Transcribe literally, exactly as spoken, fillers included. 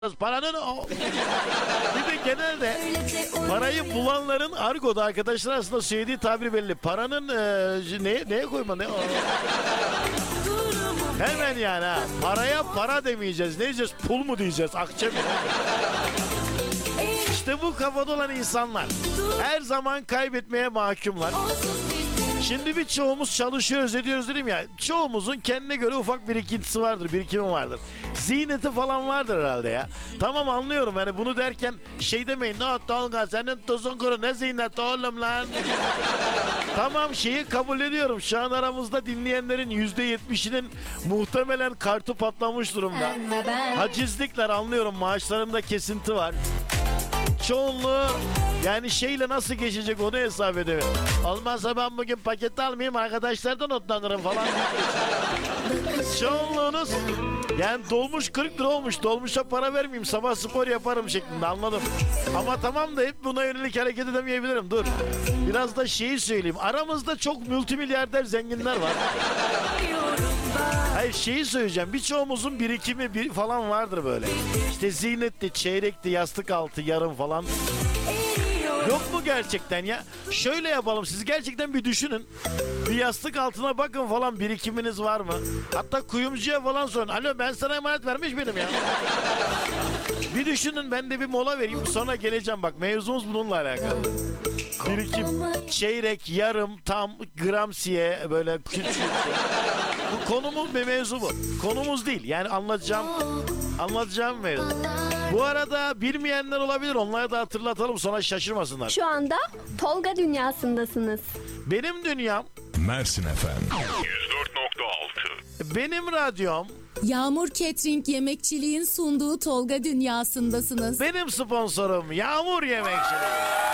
Paranın o. Bir de genelde parayı bulanların argoda arkadaşlar aslında söylediği tabir belli. Paranın e, neye, neye koyma ne o? Hemen yani ha. Paraya para demeyeceğiz. Ne diyeceğiz? Pul mu diyeceğiz? Akçe mi? İşte bu kafada olan insanlar her zaman kaybetmeye mahkumlar. Şimdi bir çoğumuz çalışıyoruz ediyoruz dedim ya. Çoğumuzun kendine göre ufak birikintisi vardır, birikimi vardır. Ziyneti falan vardır herhalde ya. Tamam anlıyorum yani bunu derken şey demeyin. Ne Tolga senin tuzun kuru ne ziynet oğlum lan. Tamam şeyi kabul ediyorum. Şu an aramızda dinleyenlerin yüzde yetmişinin muhtemelen kartı patlamış durumda. Hacizlikler anlıyorum, maaşlarında kesinti var. Çoğunluğu yani şeyle nasıl geçecek onu hesap edemiyorum. Olmazsa ben bugün paket almayayım arkadaşlardan otlanırım falan. Çoğunluğunuz yani dolmuş kırk lira olmuş, dolmuşa para vermeyeyim sabah spor yaparım şeklinde, anladım. Ama tamam da hep buna yönelik hareket edemeyebilirim, dur. Biraz da şeyi söyleyeyim, aramızda çok multimilyarder zenginler var. Hayır şeyi söyleyeceğim, birçoğumuzun birikimi bir falan vardır böyle. İşte ziynetli, çeyrekli, yastık altı, yarım falan. Yok mu gerçekten ya? Şöyle yapalım, siz gerçekten bir düşünün. Bir yastık altına bakın falan, birikiminiz var mı? Hatta kuyumcuya falan sorun. Alo ben sana emanet vermiş benim ya. Bir düşünün, ben de bir mola vereyim sonra geleceğim, bak mevzumuz bununla alakalı. Birikim, çeyrek, yarım, tam, gramsiye böyle küçük. Bu konumuz bir mevzu bu. Konumuz değil yani anlatacağım, anlatacağım mevzu. Bu arada bilmeyenler olabilir, onlara da hatırlatalım sonra şaşırmasınlar. Şu anda Tolga dünyasındasınız. Benim dünyam Mersin efendim. yüz dört nokta altı. benim radyom, Yağmur Catering Yemekçiliğin sunduğu Tolga dünyasındasınız. benim sponsorum Yağmur Yemekçiliği.